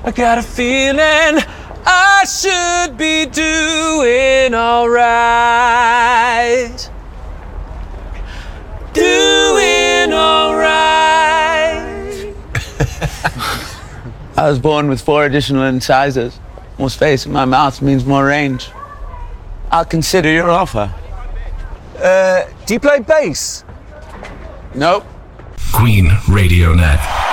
I got a feeling I should be doing alright. Doing alright. I was born with 4 additional incisors. More space in my mouth means more range. I'll consider your offer. Do you play bass? Nope. Queen Radio Net.